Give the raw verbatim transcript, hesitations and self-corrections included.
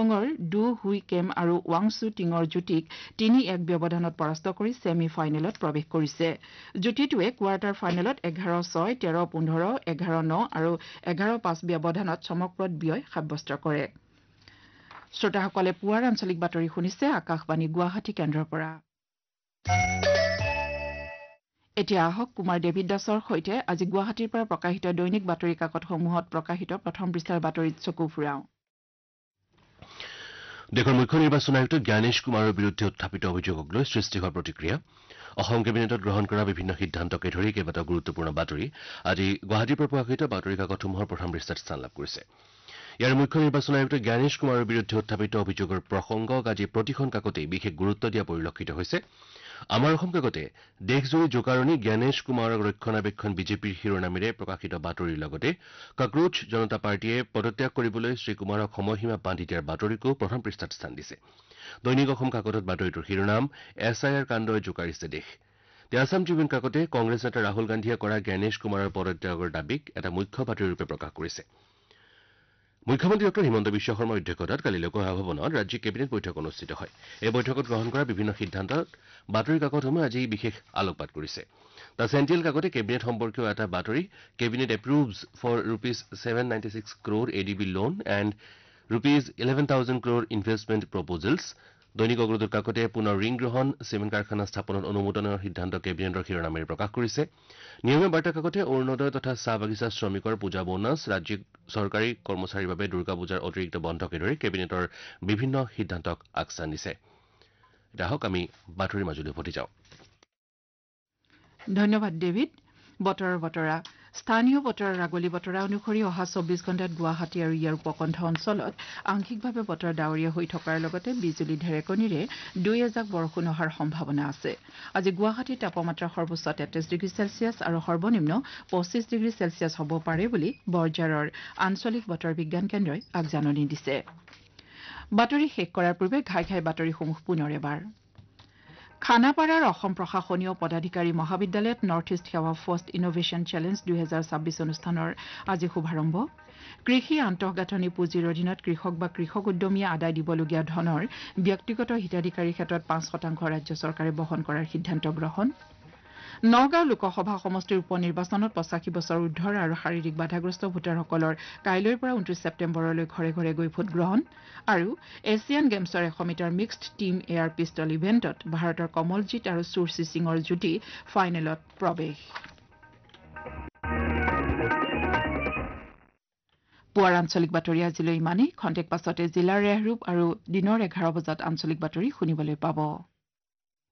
হংকঙৰ ডু হুই কেম আৰু ৱাং চু টিঙৰ যুটিক তিনি এক ব্যৱধানত পৰাস্ত কৰি ছেমি ফাইনেলত প্ৰৱেশ কৰিছে যুটিটোৱে কোৱাৰ্টাৰ ফাইনেলত এঘাৰ ছয় তেৰ পোন্ধৰ এঘাৰ ন আৰু এঘাৰ পাঁচ ব্যৱধানত চমকপ্ৰদ বিজয় সাব্যস্ত কৰে শ্ৰোতাসকলে পুৱাৰ আঞ্চলিক বাতৰি শুনিছে আকাশবাণী গুৱাহাটী কেন্দ্ৰৰ পৰা এতিয়া আহক কুমাৰ দেৱিদ দাসৰ সৈতে আজি গুৱাহাটীৰ পৰা প্ৰকাশিত দৈনিক বাতৰি কাকতসমূহত প্ৰকাশিত প্ৰথম পৃষ্ঠাৰ বাতৰিত চকু ফুৰাওঁ দেশৰ মুখ্য নিৰ্বাচন আয়ুক্ত জ্ঞানেশ কুমাৰৰ বিৰুদ্ধে উত্থাপিত অভিযোগক লৈ সৃষ্টি হোৱা প্ৰতিক্ৰিয়া অসম কেবিনেটত গ্ৰহণ কৰা বিভিন্ন সিদ্ধান্তকে ধৰি কেইবাটাও গুৰুত্বপূৰ্ণ বাতৰি আজি গুৱাহাটীৰ পৰা প্ৰকাশিত বাতৰি কাকতসমূহৰ প্ৰথম পৃষ্ঠাত স্থান লাভ কৰিছে ইয়াৰ মুখ্য নিৰ্বাচন আয়ুক্ত জ্ঞানেশ কুমাৰৰ বিৰুদ্ধে উত্থাপিত অভিযোগৰ প্ৰসংগক আজি প্ৰতিখন কাকতেই বিশেষ গুৰুত্ব দিয়া পৰিলক্ষিত হৈছে আমাৰ অসম কাকতে দেশজুৰি জোকাৰণি জ্ঞানেশ কুমাৰক ৰক্ষণাবেক্ষণ বিজেপিৰ শিৰোনামেৰে প্ৰকাশিত বাতৰিৰ লগতে কক্ৰোচ জনতা পাৰ্টীয়ে পদত্যাগ কৰিবলৈ শ্ৰীকুমাৰক সময়সীমা বান্ধি দিয়াৰ বাতৰিকো প্ৰথম পৃষ্ঠাত স্থান দিছে দৈনিক অসম কাকতত বাতৰিটোৰ শিৰোনাম এছ আই আৰ কাণ্ডই জোকাৰিছে দেশ দ্য আছাম ট্ৰিবিউন কাকতে কংগ্ৰেছ নেতা ৰাহুল গান্ধীয়ে কৰা জ্ঞানেশ কুমাৰৰ পদত্যাগৰ দাবীক এটা মুখ্য বাতৰিৰূপে প্ৰকাশ কৰিছে মুখ্যমন্ত্ৰী ডক্টৰ হিমন্ত বিশ্ব শৰ্মাৰ অধ্যক্ষতাত কালি লোকসভা ভৱনত ৰাজ্যিক কেবিনেট বৈঠক অনুষ্ঠিত হয় এই বৈঠকত গ্ৰহণ কৰা বিভিন্ন সিদ্ধান্তত বাতৰি কাকতসমূহে আজি বিশেষ আলোকপাত কৰিছে দ্য চেণ্ট্ৰেল কাকতে কেবিনেট সম্পৰ্কীয় এটা বাতৰি cabinet এপ্ৰুভছ four rupees seven ninety six crore A D B loan and rupees eleven thousand crore investment প্ৰপ'জেলছ দৈনিক অগ্ৰদূত কাকতে পুনৰ ঋণ গ্ৰহণ চিমেণ্ট কাৰখানা স্থাপনত অনুমোদনৰ সিদ্ধান্ত কেবিনেটৰ শিৰোনামেৰে প্ৰকাশ কৰিছে নিয়মীয়া বাৰ্তা কাকতে অৰুণোদয় তথা চাহ বাগিচা শ্ৰমিকৰ পূজা বোনাছ ৰাজ্যিক চৰকাৰী কৰ্মচাৰীৰ বাবে দুৰ্গা পূজাৰ অতিৰিক্ত বন্ধকে ধৰি কেবিনেটৰ বিভিন্ন সিদ্ধান্তক আগস্থান দিছে ৰাহক আমি বাতৰিৰ মাজলৈ উভতি যাওঁ ধন্যবাদ ডেভিড বতৰৰ বতৰা স্থানীয় বতৰৰ আগলি বতৰা অনুসৰি অহা চৌব্বিছ ঘণ্টাত গুৱাহাটী আৰু ইয়াৰ উপকণ্ঠ অঞ্চলত আংশিকভাৱে বতৰ ডাৱৰীয়া হৈ থকাৰ লগতে বিজুলী ঢেৰেকনিৰে দুই এজাক বৰষুণ অহাৰ সম্ভাৱনা আছে আজি গুৱাহাটীৰ তাপমাত্ৰা সৰ্বোচ্চ তেত্ৰিশ ডিগ্ৰী চেলছিয়াছ আৰু সৰ্বনিম্ন পঁচিছ ডিগ্ৰী চেলছিয়াছ হ'ব পাৰে বুলি বৰঝাৰৰ আঞ্চলিক বতৰ বিজ্ঞান কেন্দ্ৰই আগজাননী দিছে বাতৰি শেষ কৰাৰ পূৰ্বে ঘাই ঘাই বাতৰিসমূহ পুনৰ এবাৰ খানাপাৰাৰ অসম প্ৰশাসনীয় পদাধিকাৰী মহাবিদ্যালয়ত নৰ্থ ইষ্ট সেৱা ফাৰ্ষ্ট ইনোভেশ্যন চেলেঞ্জ দুহেজাৰ ছাব্বিছ অনুষ্ঠানৰ আজি শুভাৰম্ভ কৃষি আন্তঃগাঁথনি পুঁজিৰ অধীনত কৃষক বা কৃষক উদ্যমীয়ে আদায় দিবলগীয়া ধনৰ ব্যক্তিগত হিতাধিকাৰীৰ ক্ষেত্ৰত পাঁচ শতাংশ ৰাজ্য চৰকাৰে বহন কৰাৰ সিদ্ধান্ত গ্ৰহণ নগাঁও লোকসভা সমষ্টিৰ উপ নিৰ্বাচনত পঁচাশী বছৰ ঊৰ্ধৰ আৰু শাৰীৰিক বাধাগ্ৰস্ত ভোটাৰসকলৰ কাইলৈৰ পৰা ঊনত্ৰিশ ছেপ্টেম্বৰলৈ ঘৰে ঘৰে গৈ ভোট গ্ৰহণ আৰু এছিয়ান গেমছৰ এশ metre mixed team air pistol ইভেণ্টত ভাৰতৰ কমলজিৎ আৰু চুৰচি সিঙৰ যুটি ফাইনেলত প্ৰৱেশ পুৱাৰ আঞ্চলিক বাতৰি আজিলৈ ইমানেই খন্তেক পাছতে জিলাৰ ৰেহৰূপ আৰু দিনৰ এঘাৰ বজাত আঞ্চলিক বাতৰি শুনিবলৈ পাব